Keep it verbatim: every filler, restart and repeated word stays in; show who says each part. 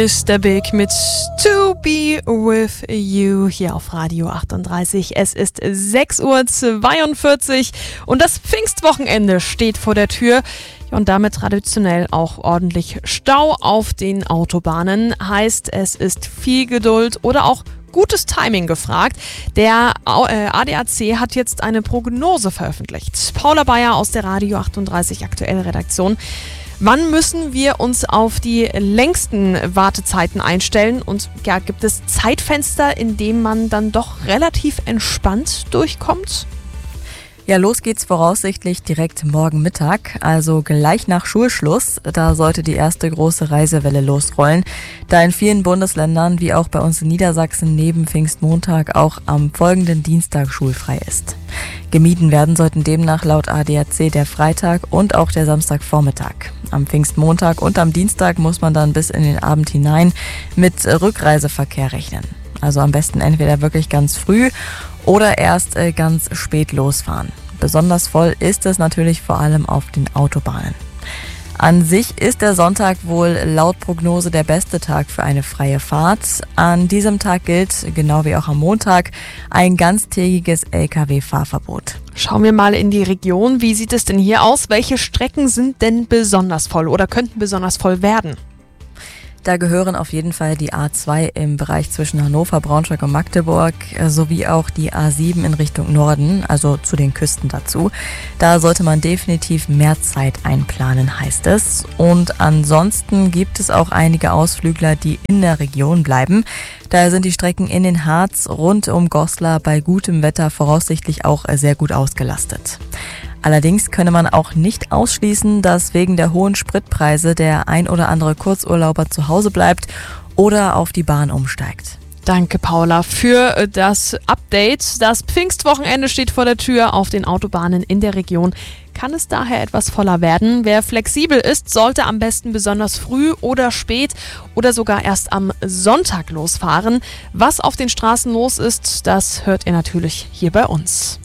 Speaker 1: Mister Big mit To Be With You hier auf Radio achtunddreißig. Es ist sechs Uhr zweiundvierzig und das Pfingstwochenende steht vor der Tür. Und damit traditionell auch ordentlich Stau auf den Autobahnen. Heißt, es ist viel Geduld oder auch gutes Timing gefragt. Der A D A C hat jetzt eine Prognose veröffentlicht. Paula Bayer aus der Radio achtunddreißig aktuelle Redaktion. Wann müssen wir uns auf die längsten Wartezeiten einstellen? Und ja, gibt es Zeitfenster, in denen man dann doch relativ entspannt durchkommt?
Speaker 2: Ja, los geht's voraussichtlich direkt morgen Mittag, also gleich nach Schulschluss. Da sollte die erste große Reisewelle losrollen, da in vielen Bundesländern, wie auch bei uns in Niedersachsen, neben Pfingstmontag auch am folgenden Dienstag schulfrei ist. Gemieden werden sollten demnach laut A D A C der Freitag und auch der Samstagvormittag. Am Pfingstmontag und am Dienstag muss man dann bis in den Abend hinein mit Rückreiseverkehr rechnen. Also am besten entweder wirklich ganz früh oder erst äh, ganz spät losfahren. Besonders voll ist es natürlich vor allem auf den Autobahnen. An sich ist der Sonntag wohl laut Prognose der beste Tag für eine freie Fahrt. An diesem Tag gilt, genau wie auch am Montag, ein ganztägiges L K W-Fahrverbot.
Speaker 1: Schauen wir mal in die Region. Wie sieht es denn hier aus? Welche Strecken sind denn besonders voll oder könnten besonders voll werden?
Speaker 2: Da gehören auf jeden Fall die A zwei im Bereich zwischen Hannover, Braunschweig und Magdeburg sowie auch die A sieben in Richtung Norden, also zu den Küsten dazu. Da sollte man definitiv mehr Zeit einplanen, heißt es. Und ansonsten gibt es auch einige Ausflügler, die in der Region bleiben. Daher sind die Strecken in den Harz rund um Goslar bei gutem Wetter voraussichtlich auch sehr gut ausgelastet. Allerdings könne man auch nicht ausschließen, dass wegen der hohen Spritpreise der ein oder andere Kurzurlauber zu Hause bleibt oder auf die Bahn umsteigt.
Speaker 1: Danke, Paula, für das Update. Das Pfingstwochenende steht vor der Tür. Auf den Autobahnen in der Region kann es daher etwas voller werden. Wer flexibel ist, sollte am besten besonders früh oder spät oder sogar erst am Sonntag losfahren. Was auf den Straßen los ist, das hört ihr natürlich hier bei uns.